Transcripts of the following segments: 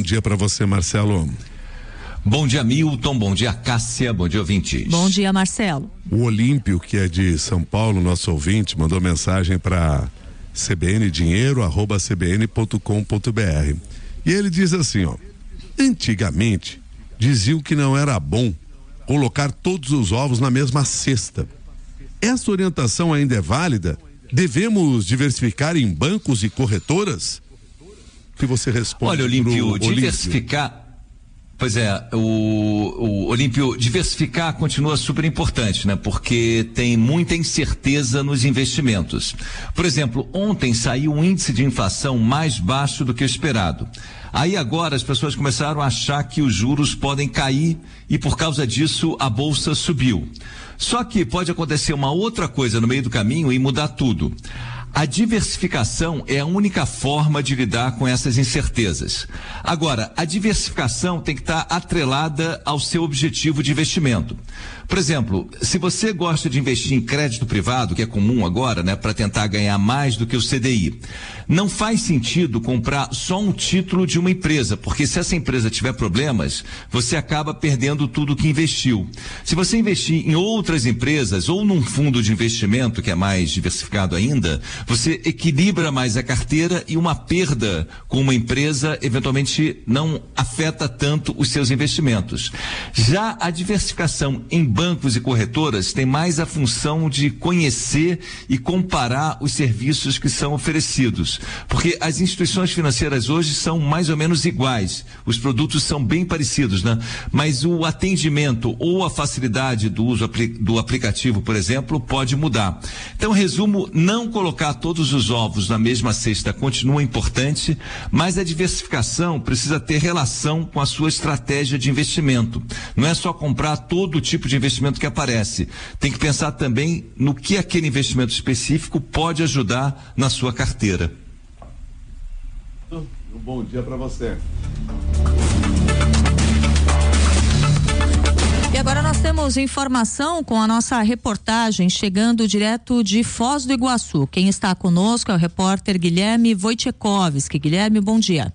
dia para você, Marcelo. Bom dia, Milton. Bom dia, Cássia. Bom dia, ouvintes. Bom dia, Marcelo. O Olímpio, que é de São Paulo, nosso ouvinte, mandou mensagem para cbndinheiro@cbn.com.br. E ele diz assim, ó: antigamente diziam que não era bom colocar todos os ovos na mesma cesta. Essa orientação ainda é válida? Devemos diversificar em bancos e corretoras? O que você responde? Olha, Olímpio, diversificar. Pois é, o Olímpio, diversificar continua super importante, né? Porque tem muita incerteza nos investimentos. Por exemplo, ontem saiu um índice de inflação mais baixo do que o esperado. Aí agora as pessoas começaram a achar que os juros podem cair e por causa disso a bolsa subiu. Só que pode acontecer uma outra coisa no meio do caminho e mudar tudo. A diversificação é a única forma de lidar com essas incertezas. Agora, a diversificação tem que estar atrelada ao seu objetivo de investimento. Por exemplo, se você gosta de investir em crédito privado, que é comum agora, né, para tentar ganhar mais do que o CDI, não faz sentido comprar só um título de uma empresa, porque se essa empresa tiver problemas, você acaba perdendo tudo que investiu. Se você investir em outras empresas ou num fundo de investimento que é mais diversificado ainda, você equilibra mais a carteira e uma perda com uma empresa eventualmente não afeta tanto os seus investimentos. Já a diversificação em bancos e corretoras tem mais a função de conhecer e comparar os serviços que são oferecidos, porque as instituições financeiras hoje são mais ou menos iguais, os produtos são bem parecidos, né? Mas o atendimento ou a facilidade do uso do aplicativo, por exemplo, pode mudar. Então, resumo, não colocar todos os ovos na mesma cesta continua importante, mas a diversificação precisa ter relação com a sua estratégia de investimento. Não é só comprar todo tipo de investimento que aparece. Tem que pensar também no que aquele investimento específico pode ajudar na sua carteira. Um bom dia para você. E agora nós temos informação com a nossa reportagem chegando direto de Foz do Iguaçu. Quem está conosco é o repórter Guilherme Wojciechowski. Guilherme, bom dia.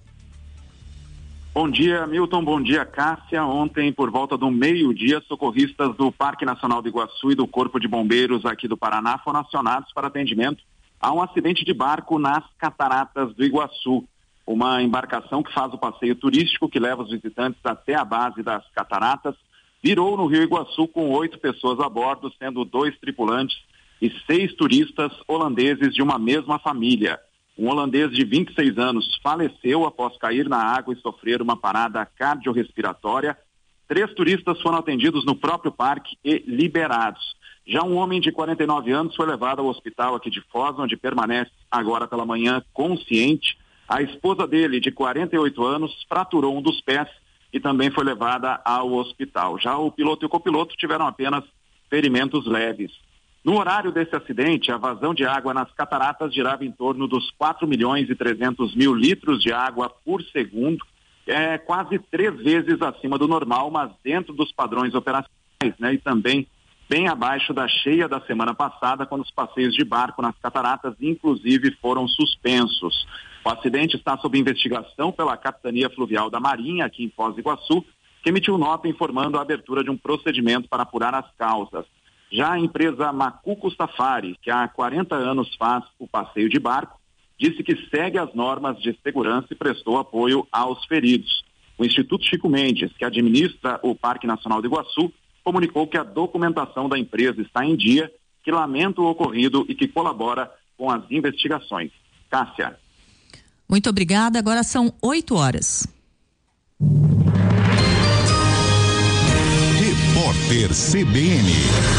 Bom dia, Milton. Bom dia, Cássia. Ontem, por volta do meio-dia, socorristas do Parque Nacional do Iguaçu e do Corpo de Bombeiros aqui do Paraná foram acionados para atendimento a um acidente de barco nas Cataratas do Iguaçu. Uma embarcação que faz o passeio turístico que leva os visitantes até a base das cataratas virou no Rio Iguaçu com 8 pessoas a bordo, sendo 2 tripulantes e 6 turistas holandeses de uma mesma família. Um holandês de 26 anos faleceu após cair na água e sofrer uma parada cardiorrespiratória. 3 turistas foram atendidos no próprio parque e liberados. Já um homem de 49 anos foi levado ao hospital aqui de Foz, onde permanece agora pela manhã consciente. A esposa dele, de 48 anos, fraturou um dos pés e também foi levada ao hospital. Já o piloto e o copiloto tiveram apenas ferimentos leves. No horário desse acidente, a vazão de água nas cataratas girava em torno dos 4.300.000 litros de água por segundo, quase 3 vezes acima do normal, mas dentro dos padrões operacionais, né? E também bem abaixo da cheia da semana passada, quando os passeios de barco nas cataratas, inclusive, foram suspensos. O acidente está sob investigação pela Capitania Fluvial da Marinha, aqui em Foz do Iguaçu, que emitiu nota informando a abertura de um procedimento para apurar as causas. Já a empresa Macuco Safari, que há 40 anos faz o passeio de barco, disse que segue as normas de segurança e prestou apoio aos feridos. O Instituto Chico Mendes, que administra o Parque Nacional do Iguaçu, comunicou que a documentação da empresa está em dia, que lamenta o ocorrido e que colabora com as investigações. Cássia. Muito obrigada. Agora são 8 horas. Repórter CBN.